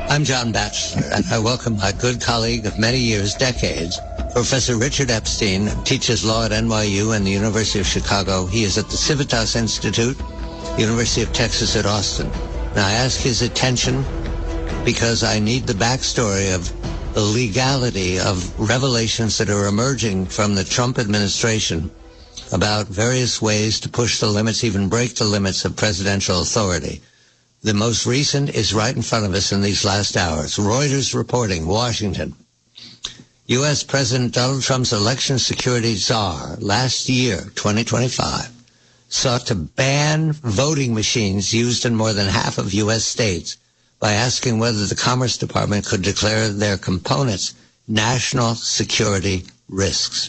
I'm John Batchelor, and I welcome my good colleague of many years, decades, Professor Richard Epstein, teaches law at NYU and the University of Chicago. He is at the Civitas Institute, University of Texas at Austin. And I ask his attention because I need the backstory of the legality of revelations that are emerging from the Trump administration about various ways to push the limits, even break the limits of presidential authority. The most recent is right in front of us in these last hours. Reuters reporting, Washington. U.S. President Donald Trump's election security czar last year, 2025, sought to ban voting machines used in more than half of U.S. states by asking whether the Commerce Department could declare their components national security risks.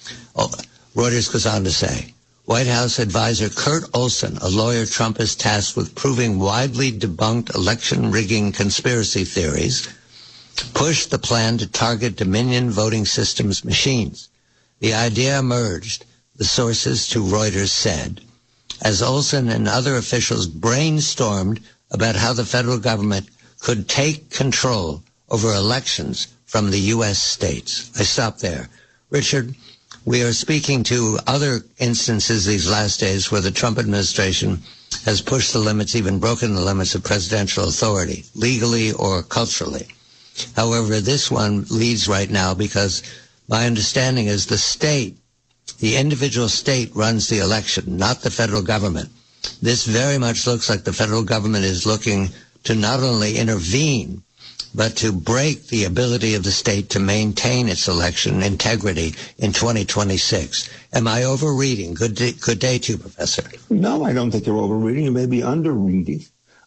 Reuters goes on to say, White House advisor Kurt Olson, a lawyer Trump is tasked with proving widely debunked election rigging conspiracy theories, pushed the plan to target Dominion voting systems machines. The idea emerged, the sources to Reuters said, as Olson and other officials brainstormed about how the federal government could take control over elections from the U.S. states. I stop there. Richard, we are speaking to other instances these last days where the Trump administration has pushed the limits, even broken the limits of presidential authority, legally or culturally. However, this one leads right now because my understanding is the individual state runs the election, not the federal government. This very much looks like the federal government is looking to not only intervene, but to break the ability of the state to maintain its election integrity in 2026. Am I overreading? Good day to you, Professor. No, I don't think you're overreading. You may be underreading.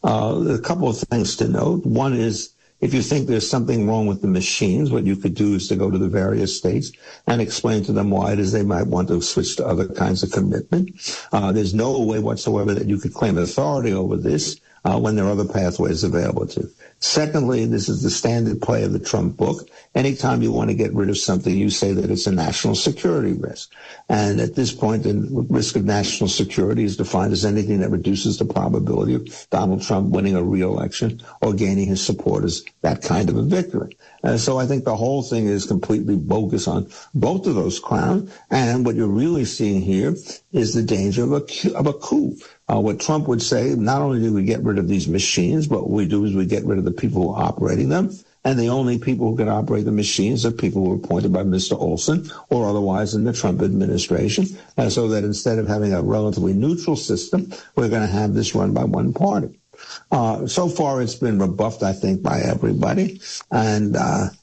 A couple of things to note. One is, if you think there's something wrong with the machines, what you could do is to go to the various states and explain to them why it is they might want to switch to other kinds of commitment. There's no way whatsoever that you could claim authority over this when there are other pathways available to. Secondly, this is the standard play of the Trump book. Anytime you want to get rid of something, you say that it's a national security risk. And at this point, the risk of national security is defined as anything that reduces the probability of Donald Trump winning a re-election or gaining his supporters that kind of a victory. So I think the whole thing is completely bogus on both of those grounds. And what you're really seeing here is the danger of a coup. What Trump would say, not only do we get rid of these machines, but what we do is we get rid of the people who are operating them. And the only people who can operate the machines are people who were appointed by Mr. Olson or otherwise in the Trump administration. So that instead of having a relatively neutral system, we're going to have this run by one party. So far, it's been rebuffed, I think, by everybody. And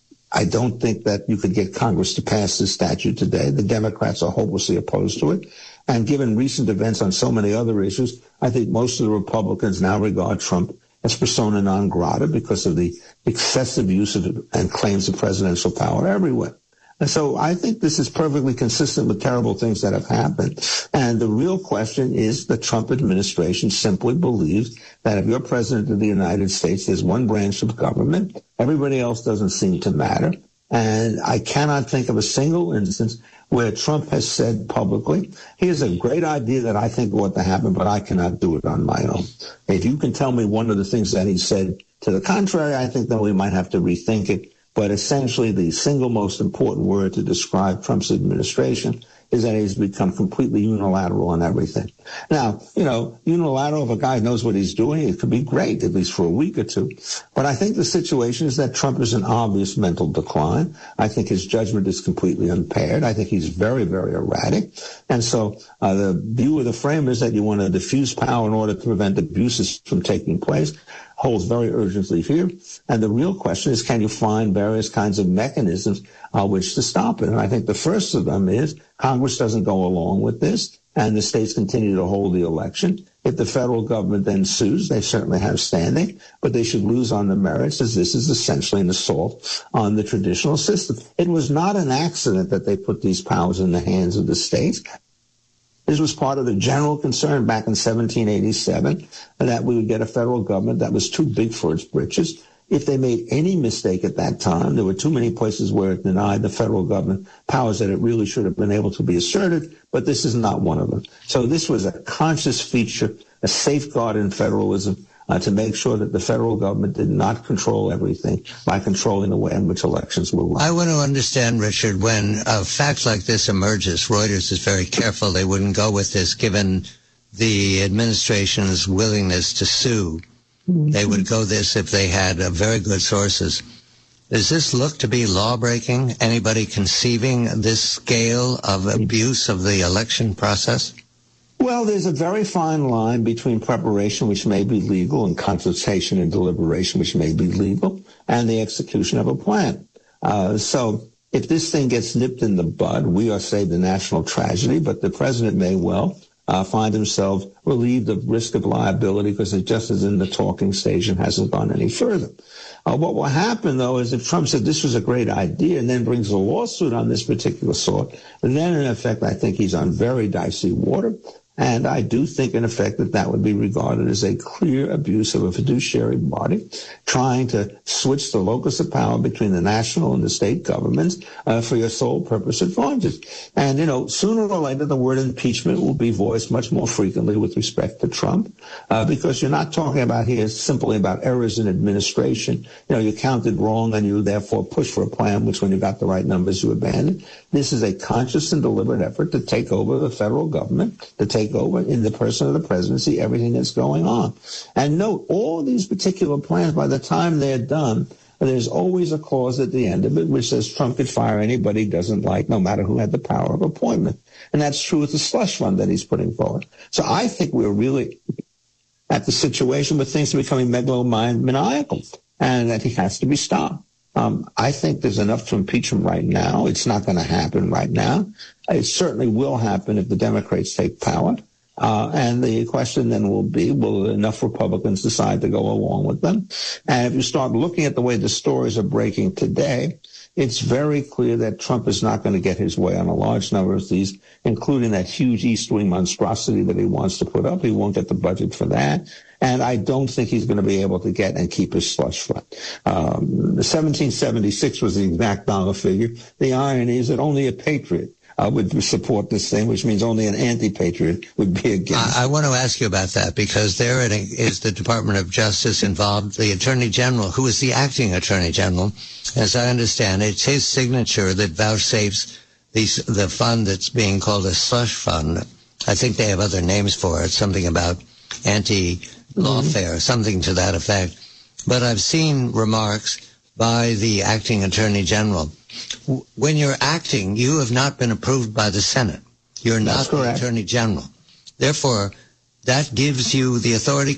I don't think that you could get Congress to pass this statute today. The Democrats are hopelessly opposed to it. And given recent events on so many other issues, I think most of the Republicans now regard Trump as persona non grata because of the excessive use of and claims of presidential power everywhere. And so I think this is perfectly consistent with terrible things that have happened. And the real question is the Trump administration simply believes that if you're president of the United States, there's one branch of government. Everybody else doesn't seem to matter. And I cannot think of a single instance where Trump has said publicly, here's a great idea that I think ought to happen, but I cannot do it on my own. If you can tell me one of the things that he said to the contrary, I think that we might have to rethink it. But essentially, the single most important word to describe Trump's administration is that he's become completely unilateral on everything. Now, unilateral, if a guy knows what he's doing, it could be great, at least for a week or two. But I think the situation is that Trump is in obvious mental decline. I think his judgment is completely impaired. I think he's very, very erratic. And so the view of the frame is that you want to diffuse power in order to prevent abuses from taking place. Holds very urgently here. And the real question is, can you find various kinds of mechanisms which to stop it? And I think the first of them is Congress doesn't go along with this, and the states continue to hold the election. If the federal government then sues, they certainly have standing, but they should lose on the merits, as this is essentially an assault on the traditional system. It was not an accident that they put these powers in the hands of the states. This was part of the general concern back in 1787 that we would get a federal government that was too big for its britches. If they made any mistake at that time, there were too many places where it denied the federal government powers that it really should have been able to be asserted, but this is not one of them. So this was a conscious feature, a safeguard in federalism, to make sure that the federal government did not control everything by controlling the way in which elections were run. I want to understand, Richard, when a fact like this emerges, Reuters is very careful they wouldn't go with this given the administration's willingness to sue. They would go this if they had very good sources. Does this look to be law-breaking? Anybody conceiving this scale of abuse of the election process? Well, there's a very fine line between preparation, which may be legal, and consultation and deliberation, which may be legal, and the execution of a plan. So if this thing gets nipped in the bud, we are saved a national tragedy, but the president may well find himself relieved of risk of liability because it just is in the talking stage and hasn't gone any further. What will happen, though, is if Trump said this was a great idea and then brings a lawsuit on this particular sort, and then, in effect, I think he's on very dicey water. And I do think, in effect, that would be regarded as a clear abuse of a fiduciary body, trying to switch the locus of power between the national and the state governments for your sole purpose advantage. And, sooner or later, the word impeachment will be voiced much more frequently with respect to Trump, because you're not talking about here simply about errors in administration. You counted wrong and you therefore pushed for a plan, which when you got the right numbers, you abandoned. This is a conscious and deliberate effort to take over the federal government, to take over in the person of the presidency everything that's going on. And note, all these particular plans, by the time they're done, there's always a clause at the end of it which says Trump could fire anybody he doesn't like, no matter who had the power of appointment. And that's true with the slush fund that he's putting forward. So I think we're really at the situation where things are becoming megalomaniacal, and that he has to be stopped. I think there's enough to impeach him right now. It's not going to happen right now. It certainly will happen if the Democrats take power. And the question then will be, will enough Republicans decide to go along with them? And if you start looking at the way the stories are breaking today, it's very clear that Trump is not going to get his way on a large number of these, including that huge East Wing monstrosity that he wants to put up. He won't get the budget for that. And I don't think he's going to be able to get and keep his slush fund. The 1776 was the exact dollar figure. The irony is that only a patriot would support this thing, which means only an anti-patriot would be against. I want to ask you about that, because there is the Department of Justice involved, the Attorney General, who is the acting Attorney General. As I understand, it's his signature that vouchsafes the fund that's being called a slush fund. I think they have other names for it, something about anti-lawfare, something to that effect. But I've seen remarks by the acting Attorney General. When you're acting, you have not been approved by the Senate. You're not the Attorney General. Therefore, that gives you the authority,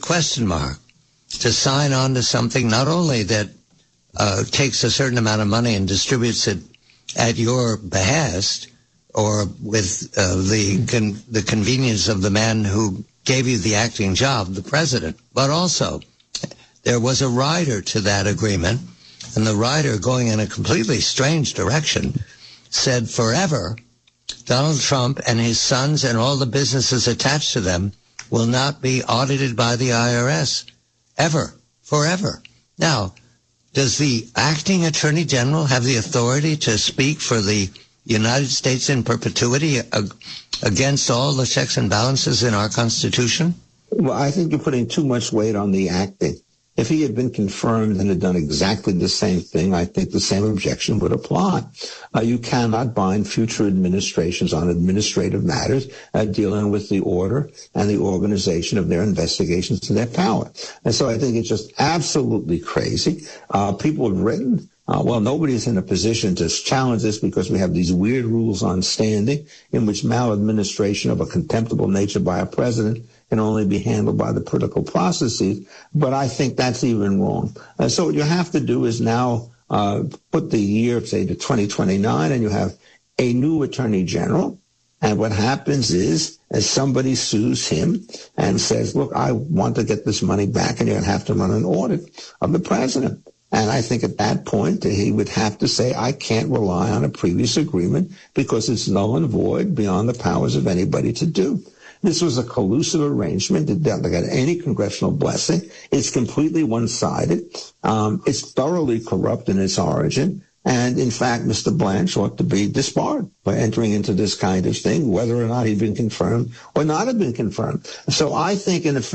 to sign on to something not only that takes a certain amount of money and distributes it at your behest, or with the convenience of the man who gave you the acting job, the president, but also there was a rider to that agreement. And the rider, going in a completely strange direction, said forever, Donald Trump and his sons and all the businesses attached to them will not be audited by the IRS. Ever. Forever. Now, does the acting Attorney General have the authority to speak for the United States in perpetuity against all the checks and balances in our Constitution? Well, I think you're putting too much weight on the acting. If he had been confirmed and had done exactly the same thing, I think the same objection would apply. You cannot bind future administrations on administrative matters dealing with the order and the organization of their investigations and their power. And so I think it's just absolutely crazy. People have written, well, nobody's in a position to challenge this because we have these weird rules on standing in which maladministration of a contemptible nature by a president can only be handled by the political processes. But I think that's even wrong. So what you have to do is now put the year, say, to 2029, and you have a new Attorney General. And what happens is, as somebody sues him and says, look, I want to get this money back, and you're going to have to run an audit of the president. And I think at that point, he would have to say, I can't rely on a previous agreement because it's null and void beyond the powers of anybody to do. This was a collusive arrangement. It didn't get any congressional blessing. It's completely one-sided. It's thoroughly corrupt in its origin. And in fact, Mr. Blanche ought to be disbarred by entering into this kind of thing, whether or not he'd been confirmed or not have been confirmed. So I think, in effect,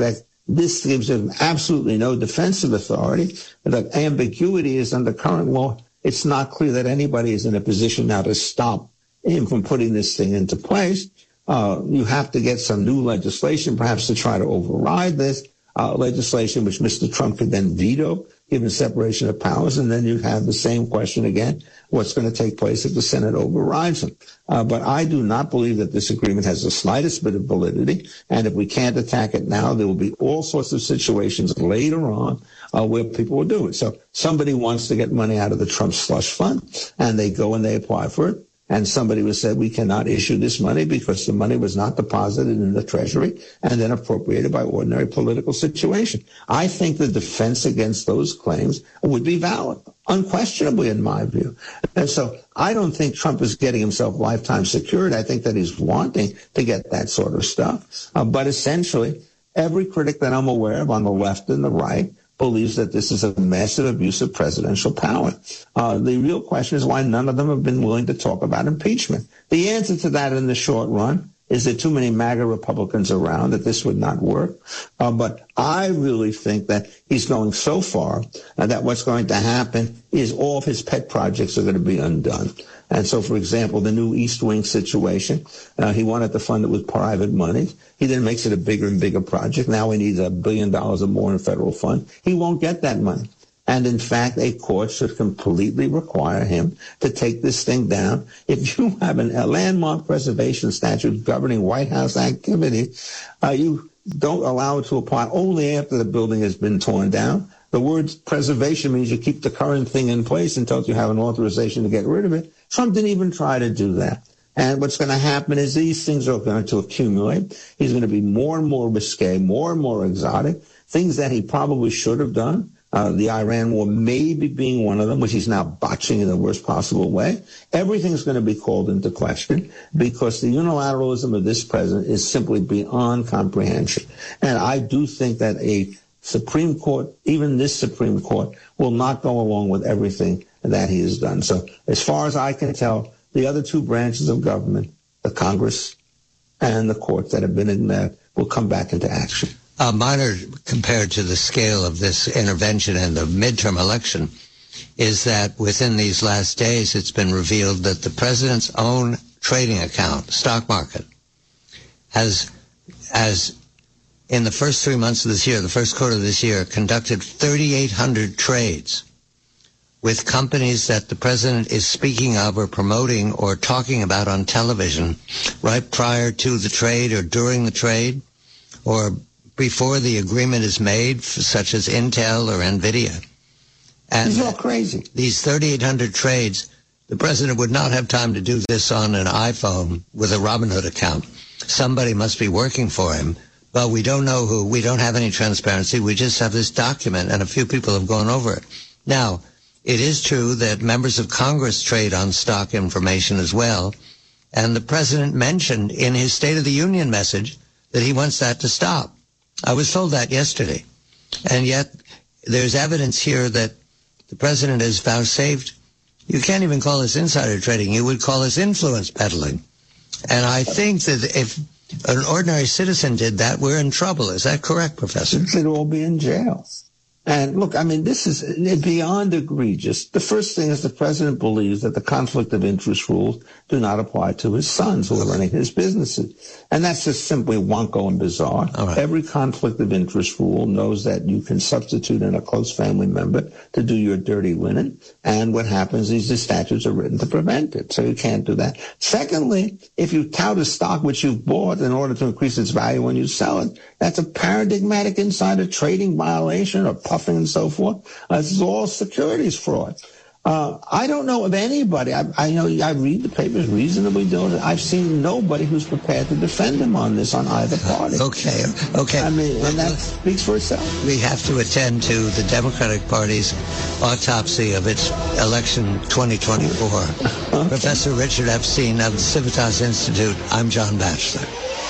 This gives him absolutely no defensive authority. The ambiguity is under current law. It's not clear that anybody is in a position now to stop him from putting this thing into place. You have to get some new legislation, perhaps to try to override this legislation, which Mr. Trump could then veto, given separation of powers. And then you have the same question again, what's going to take place if the Senate overrides them. But I do not believe that this agreement has the slightest bit of validity. And if we can't attack it now, there will be all sorts of situations later on where people will do it. So somebody wants to get money out of the Trump slush fund, and they go and they apply for it. And somebody was said, we cannot issue this money because the money was not deposited in the Treasury and then appropriated by ordinary political situation. I think the defense against those claims would be valid, unquestionably, in my view. And so I don't think Trump is getting himself lifetime secured. I think that he's wanting to get that sort of stuff. But essentially, every critic that I'm aware of on the left and the right believes that this is a massive abuse of presidential power. The real question is why none of them have been willing to talk about impeachment. The answer to that in the short run is there too many MAGA Republicans around that this would not work. But I really think that he's going so far that what's going to happen is all of his pet projects are going to be undone. And so, for example, the new East Wing situation, he wanted to fund it with private money. He then makes it a bigger and bigger project. Now he needs $1 billion or more in federal fund. He won't get that money. And in fact, a court should completely require him to take this thing down. If you have a landmark preservation statute governing White House activity, you don't allow it to apply only after the building has been torn down. The word preservation means you keep the current thing in place until you have an authorization to get rid of it. Trump didn't even try to do that. And what's going to happen is these things are going to accumulate. He's going to be more and more risque, more and more exotic, things that he probably should have done. The Iran war maybe being one of them, which he's now botching in the worst possible way. Everything's going to be called into question because the unilateralism of this president is simply beyond comprehension. And I do think that a Supreme Court, even this Supreme Court, will not go along with everything that he has done. So as far as I can tell, the other two branches of government, the Congress and the courts that have been in there, will come back into action. Minor compared to the scale of this intervention in the midterm election is that within these last days, it's been revealed that the president's own trading account, stock market, has in the first 3 months of this year, the first quarter of this year, conducted 3,800 trades with companies that the president is speaking of or promoting or talking about on television right prior to the trade or during the trade or before the agreement is made, such as Intel or NVIDIA. And it's all crazy. These 3,800 trades, the president would not have time to do this on an iPhone with a Robinhood account. Somebody must be working for him. But we don't know who. We don't have any transparency. We just have this document, and a few people have gone over it. Now, it is true that members of Congress trade on stock information as well, and the president mentioned in his State of the Union message that he wants that to stop. I was told that yesterday. And yet, there's evidence here that the president has vouchsafed. You can't even call this insider trading. You would call this influence peddling. And I think that if an ordinary citizen did that, we're in trouble. Is that correct, Professor? They'd all be in jail. And look, I mean, this is beyond egregious. The first thing is the president believes that the conflict of interest rules do not apply to his sons who are running his businesses. And that's just simply wonko and bizarre. Right. Every conflict of interest rule knows that you can substitute in a close family member to do your dirty linen. And what happens is the statutes are written to prevent it. So you can't do that. Secondly, if you tout a stock which you've bought in order to increase its value when you sell it, that's a paradigmatic insider trading violation or puffing and so forth. This is all securities fraud. I don't know of anybody. I know I read the papers reasonably diligent. I've seen nobody who's prepared to defend him on this on either party. Okay. I mean, and that speaks for itself. We have to attend to the Democratic Party's autopsy of its election 2024. Professor Richard Epstein of the Civitas Institute. I'm John Batchelor.